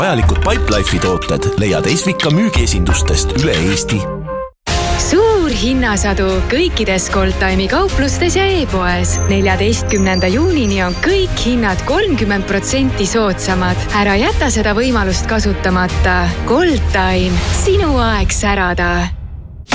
vajalikud Pipelife'i tooted leiad Esvika müügiesindustest üle Eesti. Suur hinnasadu kõikides Goldtime'i kauplustes ja e-poes. 14. juunini on kõik hinnad 30% soodsamad. Ära jäta seda võimalust kasutamata. Goldtime, sinu aeg särada.